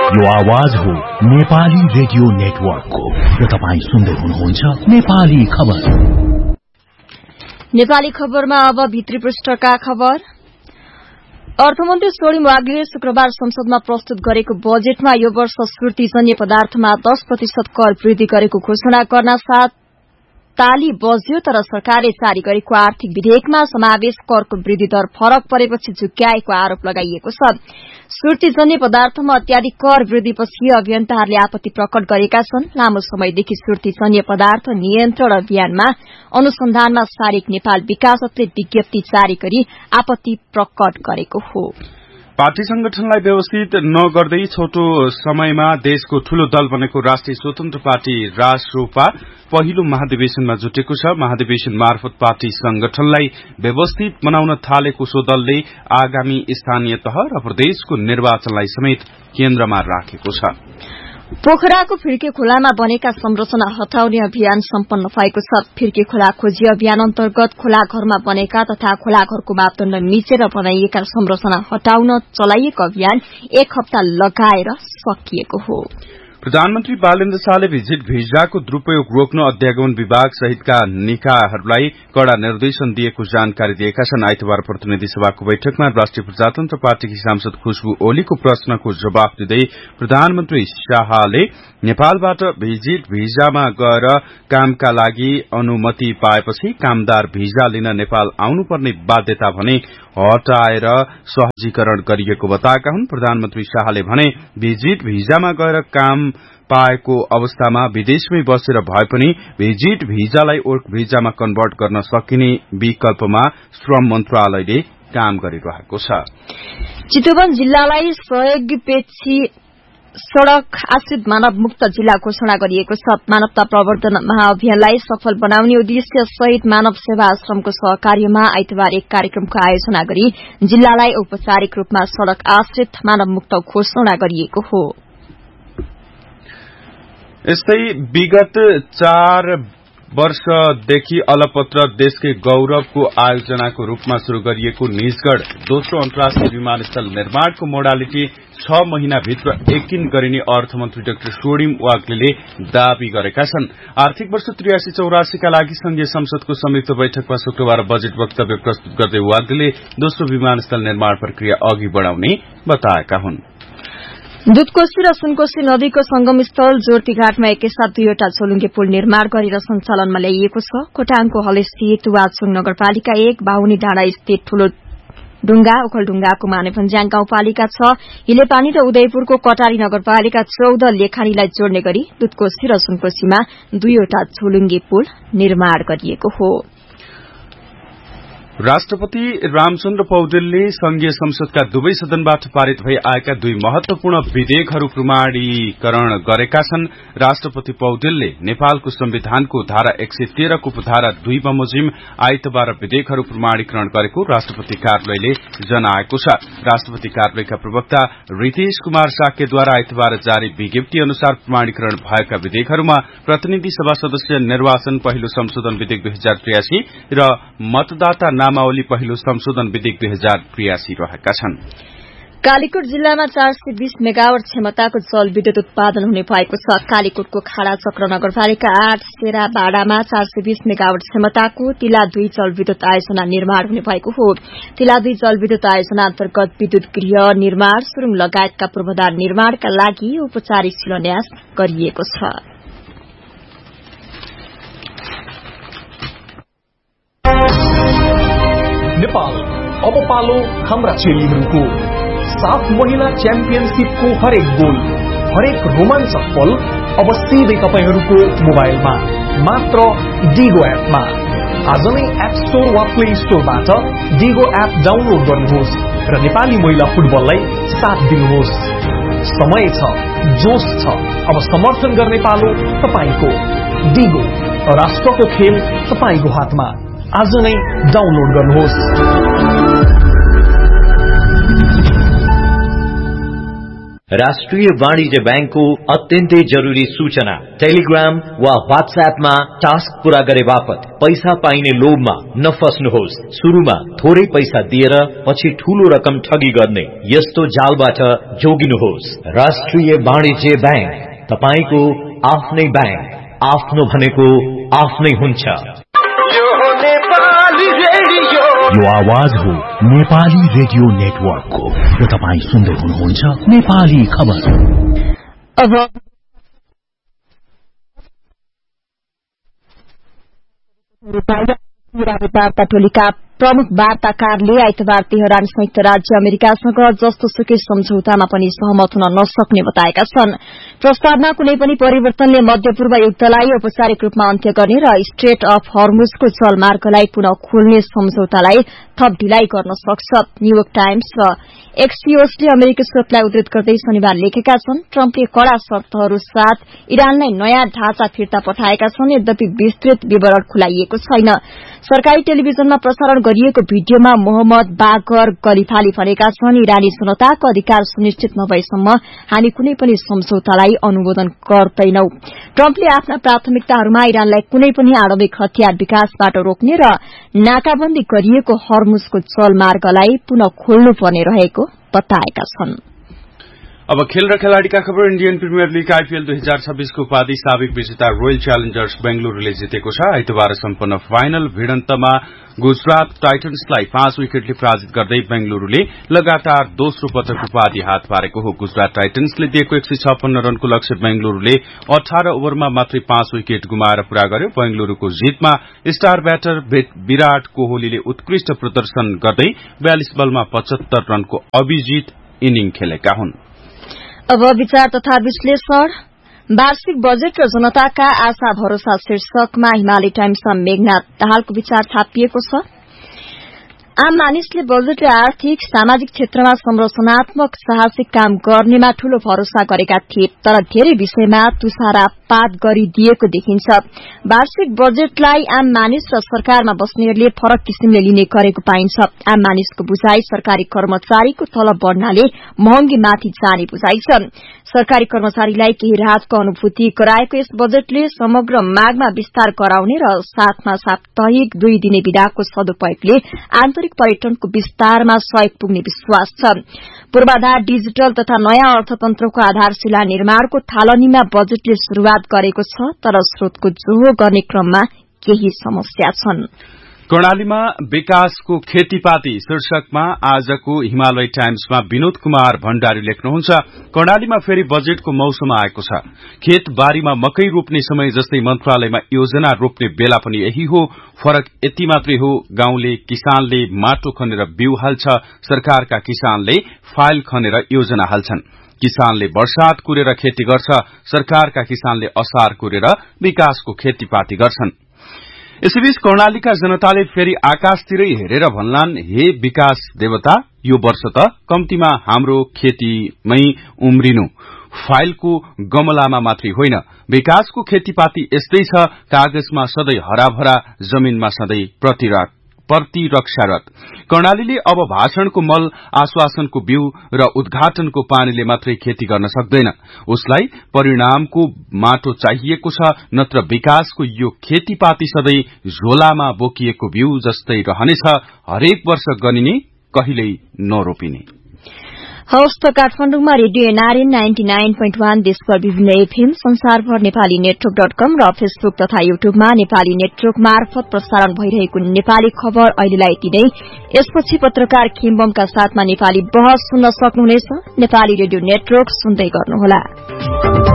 यो आवाज हो नेपाली रेडियो नेटवर्कको र तपाईं सुन्दै हुनुहुन्छ नेपाली खबर। नेपाली खबरमा अब भित्री पृष्ठका खबर। अर्थमन्त्री सोडिम वाग्लेले शुक्रबार संसदमा प्रस्तुत गरेको बजेटमा यो वर्ष सुर्तीजन्य पदार्थमा 10% कर वृद्धि गरेको घोषणा गर्न साथ ताली बज्यो, तर सरकारले जारी गरेको आर्थिक विधेयकमा समावेश करको वृद्धि दर फरक परेपछि झुक्क्याएको आरोप लगाइएको छ। सुर्तीजन्य पदार्थमा अत्याधिक कर वृद्धिपछि अभियन्ताहरूले आपत्ति प्रकट गरेका छन्। लामो समयदेखि सुर्तीजन्य पदार्थ नियन्त्रण अभियानमा अनुसन्धानमा सारिक नेपाल विकासकले विज्ञप्ति जारी गरी आपत्ति प्रकट गरेको हो। पार्टी संगठनलाई व्यवस्थित नगर्दै छोटो समयमा देशको ठूलो दल बनेको राष्ट्रिय स्वतन्त्र पार्टी रासरोपा पहिलो महाधिवेशनमा जुटेको छ। महाधिवेशन मार्फत पार्टी संगठनलाई व्यवस्थित बनाउन थालेको सो दलले आगामी स्थानीय तह र प्रदेशको निर्वाचनलाई समेत केन्द्रमा राखेको छ। पोखराको फिर्के खोलामा बनेका संरचना हटाउने अभियान सम्पन्न भएको छ। फिर्के खोला खोजी अभियान अन्तर्गत खोला घरमा बनेका तथा खोला घरको मापदण्ड मिचेर बनाइएका संरचना हटाउन चलाइएको अभियान 1 हप्ता लगाएर सकिएको हो। प्रधानमन्त्री बालेन्द्र शाहले भिजिट भिजाको दुरूपयोग रोक्न अध्यागमन विभाग सहितका निकायहरूलाई कड़ा निर्देशन दिएको जानकारी दिएका छन्। आइतबार प्रतिनिधि सभाको बैठकमा राष्ट्रिय प्रजातन्त्र पार्टीकी सांसद खुशबु ओलीको प्रश्नको जवाफ दिँदै प्रधानमन्त्री शाहले नेपालबाट भिजिट भिजामा गएर कामका लागि अनुमति पाएपछि कामदार भिजा लिन नेपाल आउनुपर्ने बाध्यता भने हटाएर सहजीकरण गरिएको बताएका हुन्। प्रधानमन्त्री शाहले भने भिजिट भिजामा गएर काम पाएको अवस्थामा विदेशमै बसेर भए पनि भिजिट भिजालाई वर्क भिजामा कन्भर्ट गर्न सकिने विकल्पमा श्रम मन्त्रालयले काम गरिरहेको छ। चितवन जिल्लालाई सहयोगपेक्षी सड़क आश्रित मानव मुक्त जिल्ला घोषणा गरिएको छ। मानवता प्रवर्धन महाअभियानलाई सफल बनाउने उद्देश्य सहित मानव सेवा आश्रमको सहकार्यमा आइतबार एक कार्यक्रमको आयोजना गरी जिल्लालाई औपचारिक रूपमा सड़क आश्रित मानव मुक्त घोषणा गरिएको हो। यस्तै विगत 4 वर्षदेखि अलपत्र देशकै गौरवको आयोजनाको रूपमा शुरू गरिएको निजगढ़ दोस्रो अन्तर्राष्ट्रिय विमानस्थल निर्माणको मोडालिटी 6 महिनाभित्र यकिन गरिने अर्थमन्त्री डाक्टर सोडिम वाग्लेले दावी गरेका छन्। आर्थिक वर्ष 83-84 का लागि संघीय संसदको संयुक्त बैठकमा शुक्रबार बजेट वक्तव्य प्रस्तुत गर्दै वाग्लेले दोस्रो विमानस्थल निर्माण प्रक्रिया अघि बढ़ाउने बताएका हुन्। दुधकोशी र सुनकोशी नदीको संगम स्थल जोर्तीघाटमा एकैसाथ 2वटा झोलुङ्गे पुल निर्माण गरेर सञ्चालनमा ल्याइएको छ। खोटाङको हलेस्थित वाचुङ नगरपालिका 1, बाहुनी डाँडा स्थित ठूलो ढुंगा, ओखलढुंगाको मानेभन्ज्याङ गाउँपालिका 6, हिलेपानी र उदयपुरको कटारी नगरपालिका 14 लेखानीलाई जोड्ने गरी दुधकोशी र सुनकोशीमा 2वटा झोलुङ्गे पुल निर्माण गरिएको हो। राष्ट्रपति रामचन्द्र पौडेलले संघीय संसदका दुवै सदनबाट पारित भई आएका 2 महत्वपूर्ण विधेयकहरू प्रमाणीकरण गरेका छन्। राष्ट्रपति पौडेलले नेपालको संविधानको धारा 113 को उपधारा 2 बमोजिम आइतबार विधेयकहरू प्रमाणीकरण गरेको राष्ट्रपति कार्यालयले जनाएको छ। राष्ट्रपति कार्यालयका प्रवक्ता रितेश कुमार साक्यद्वारा आइतबार जारी विज्ञप्ति अनुसार प्रमाणीकरण भएका विधेयकहरूमा प्रतिनिधि सभा सदस्य निर्वाचन पहिलो संशोधन विधेयक 2083 र मतदाता नामावली पहिलो संशोधन विधेयक 2083 रहेका छन्। कालीकोट जिल्लामा 420 मेगावाट क्षमताको जलविद्युत उत्पादन हुने भएको छ। कालीकोटको खाडा चक्र नगरपालिका 8 सेराबाडामा 420 मेगावाट क्षमताको तिला 2 जलविद्युत आयोजना निर्माण हुने भएको हो। तिला 2 जलविद्युत आयोजना अन्तर्गत विद्युत गृह निर्माण, सुरुङ लगायतका पूर्वाधार निर्माणका लागि औपचारिक शिलान्यास गरिएको छ। नेपाल अब पालो हाम्रा चेलीहरूको 7 महिना च्याम्पियनशिपको हरेक गोल, हरेक रोमाञ्चक पल अब सिधै तपाईहरूको मोबाइलमा मात्र डिगो एपमा। आज नै एप स्टोर वा प्ले स्टोरबाट डिगो एप डाउनलोड गर्नुहोस् र नेपाली महिला फुटबललाई साथ दिनुहोस्। समय छ, जोश छ, अब समर्थन गर्ने पालो तपाईको। डिगो, राष्ट्रको खेल तपाईको हातमा। आज नै डाउनलोड गर्नुहोस्। राष्ट्रिय वाणिज्य बैंकको अत्यन्तै जरुरी सूचना। टेलिग्राम वा व्हाट्सएपमा टास्क पूरा गरे बापत पैसा पाइने लोभमा नफस्नुहोस्। सुरुमा थोरै पैसा दिएर पछि ठूलो रकम ठगी गर्ने यस्तो जालबाट जोगिनुहोस्। राष्ट्रिय वाणिज्य बैंक, तपाईको आफ्नै बैंक। आफ्नो भनेको आफ्नै हुन्छ। यो आवाज हो नेपाली रेडियो नेटवर्कको र तपाईं सुन्दै हुनुहुन्छ नेपाली खबर। अब वार्ता टोलीका प्रमुख वार्ताकारले आइतबार तेहरान संयुक्त राज्य अमेरिकासँग जस्तो सुकै सम्झौतामा पनि सहमत हुन नसक्ने बताएका छन्। प्रस्तावमा कुनै पनि परिवर्तनले मध्यपूर्व युद्धलाई औपचारिक रूपमा अन्त्य गर्ने र स्ट्रेट अफ हर्मुजको जलमार्गलाई पुनः खोल्ने सम्झौतालाई थप ढिलाइ गर्न सक्छ। न्यूयोर्क टाइम्स र एक्सियोसले अमेरिकी स्रोतलाई उद्धृत गर्दै शनिबार लेखेका छन्, ट्रम्पले कड़ा शर्तहरू साथ इरानलाई नयाँ ढाँचा फिर्ता पठाएका छन्, यद्यपि विस्तृत विवरण खुलाइएको छैन। सरकारी टेलिभिजनमा प्रसारण गरिएको भिडियोमा मोहम्मद बागर गलिफाले भनेका छन्, इरानी जनताको अधिकार सुनिश्चित नभएसम्म हामी कुनै पनि सम्झौतालाई अनुमोदन गर्दैनौं। ट्रम्पले आफ्ना प्राथमिकताहरूमा इरानलाई कुनै पनि आणविक हतियार विकासबाट रोक्ने र नाकाबन्दी गरिएको हर्मुजको जलमार्गलाई पुनः खोल्नुपर्ने रहेको बताएका छन्। अब खेल र खेलाड़ीका खबर। इण्डियन प्रिमियर लीग आईपीएल 2026 को उपाधि साबिक विजेता रोयल च्यालेन्जर्स बेंगलुरूले जितेको छ। आइतबार सम्पन्न फाइनल भिडन्तमा गुजरात टाइटन्सलाई 5 विकेटले पराजित गर्दै बेंगलुरूले लगातार दोस्रो पटक उपाधि हात पारेको हो। गुजरात टाइटन्सले दिएको 156 रनको लक्ष्य बेंगलुरूले 18 ओभरमा मात्रै 5 विकेट गुमाएर पूरा गर्यो। बेंगलुरूको जितमा स्टार ब्याटर विराट कोहलीले उत्कृष्ट प्रदर्शन गर्दै 42 बलमा 75 रनको अभिजित इनिङ खेलेका हुन्। अब विचार तथा विश्लेषण। वार्षिक बजेट र जनताका आशा भरोसा शीर्षकमा हिमालय टाइम्समा मेघनाथ दाहालको विचार छापिएको छ। आम मानिसले बजेटले आर्थिक सामाजिक क्षेत्रमा संरचनात्मक साहसिक काम गर्नेमा ठूलो भरोसा गरेका थिए, तर धेरै विषयमा तुषारपात गरिदिएको देखिन्छ। वार्षिक बजेटलाई आम मानिस र सरकारमा बस्नेहरूले फरक किसिमले लिने गरेको पाइन्छ। आम मानिसको बुझाइ सरकारी कर्मचारीको तलब बढ्नाले महँगीमाथि जाने बुझाइ छ। सरकारी कर्मचारीलाई केही राहतको अनुभूति गराएको यस बजेटले समग्र मागमा विस्तार गराउने र साथमा साप्ताहिक 2 दिने विधाको सदुपयोगले आन्तरिक पर्यटनको विस्तारमा सहयोग पुग्ने विश्वास छ। पूर्वाधार, डिजिटल तथा नयाँ अर्थतन्त्रको आधारशिला निर्माणको थालनीमा बजेटले शुरूआत गरेको छ, तर स्रोतको जोहो गर्ने क्रममा केही समस्या छन्। कर्णालीमा विकासको खेतीपाती शीर्षकमा आजको हिमालय टाइम्समा विनोद कुमार भण्डारी लेख्नुहुन्छ, कर्णालीमा फेरि बजेटको मौसम आएको छ। खेतबारीमा मकै रोप्ने समय जस्तै मन्त्रालयमा योजना रोप्ने बेला पनि यही हो। फरक यति मात्रै हो, गाउँले किसानले माटो खनेर बिउ हाल्छ, सरकारका किसानले फाइल खनेर योजना हाल्छन्। किसानले वर्षात कुरेर खेती गर्छ, सरकारका किसानले असार कुरेर विकासको खेतीपाती गर्छन्। यसैबीच कर्णालीका जनताले फेरि आकाशतिरै हेरेर भन्लान्, हे विकास देवता, यो वर्ष त कम्तीमा हाम्रो खेतीमै उम्रिनु, फाइलको गमलामा मात्रै होइन। विकासको खेतीपाती यस्तै छ, कागजमा सधैँ हराभरा, जमीनमा सधैँ प्रतिरक्षारत। कर्णालीले अब भाषणको मल, आश्वासनको बिउ र उद्घाटनको पानीले मात्रै खेती गर्न सक्दैन। उसलाई परिणामको माटो चाहिएको छ, नत्र विकासको यो खेतीपाती सधैँ झोलामा बोकिएको बिउ जस्तै रहनेछ, हरेक वर्ष गनिने, कहिल्यै नरोपिने। हवस् त काठमाडौँमा रेडियो एनआरएन 99.1 देशभर विभिन्न एफएम, संसारभर नेपाली नेटवर्क.com र फेसबुक तथा युट्युबमा नेपाली नेटवर्क मार्फत प्रसारण भइरहेको नेपाली खबर अहिलेलाई यति नै। यसपछि पत्रकार खिम्बमका साथमा नेपाली बहस सुन्न सक्नुहुनेछ। नेपाली रेडियो नेटवर्क सुन्दै गर्नुहोला।